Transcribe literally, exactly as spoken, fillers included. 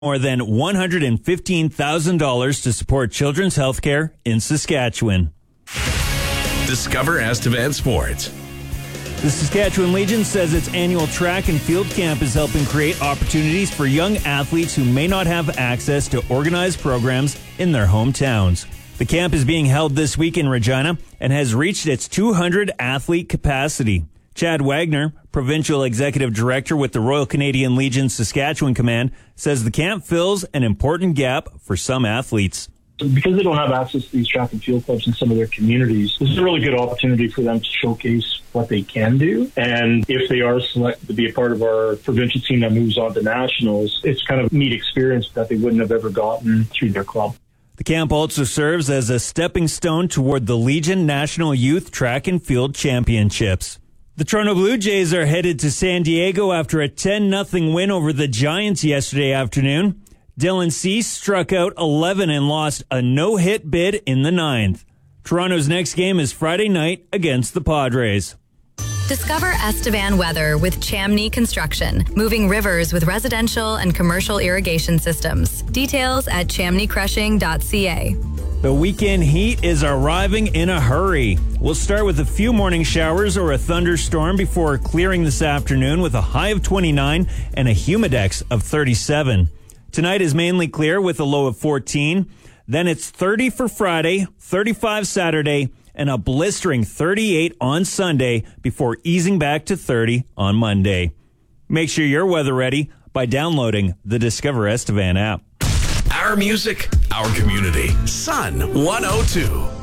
more than one hundred fifteen thousand dollars to support children's health care in Saskatchewan. Discover Estevan Sports. The Saskatchewan Legion says its annual track and field camp is helping create opportunities for young athletes who may not have access to organized programs in their hometowns. The camp is being held this week in Regina and has reached its two hundred athlete capacity. Chad Wagner, Provincial Executive Director with the Royal Canadian Legion Saskatchewan Command, says the camp fills an important gap for some athletes. Because they don't have access to these track and field clubs in some of their communities, this is a really good opportunity for them to showcase what they can do. And if they are selected to be a part of our provincial team that moves on to nationals, it's kind of a neat experience that they wouldn't have ever gotten through their club. The camp also serves as a stepping stone toward the Legion National Youth Track and Field Championships. The Toronto Blue Jays are headed to San Diego after a ten nothing win over the Giants yesterday afternoon. Dylan Cease struck out eleven and lost a no-hit bid in the ninth. Toronto's next game is Friday night against the Padres. Discover Estevan weather with Chamney Construction, moving rivers with residential and commercial irrigation systems. Details at chamney crushing dot c a. The weekend heat is arriving in a hurry. We'll start with a few morning showers or a thunderstorm before clearing this afternoon with a high of twenty-nine and a humidex of thirty-seven. Tonight is mainly clear with a low of fourteen. Then it's thirty for Friday, thirty-five Saturday, and a blistering thirty-eight on Sunday before easing back to thirty on Monday. Make sure you're weather ready by downloading the Discover Estevan app. Our music, our community. Sun one oh two.